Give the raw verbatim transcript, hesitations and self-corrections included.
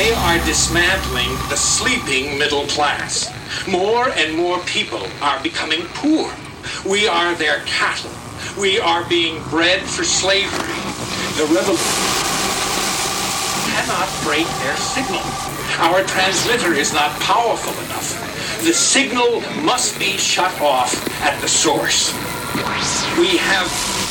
They are dismantling the sleeping middle class. More and more people are becoming poor. We are their cattle. We are being bred for slavery. The revolution cannot break their signal. Our transmitter is not powerful enough. The signal must be shut off at the source. We have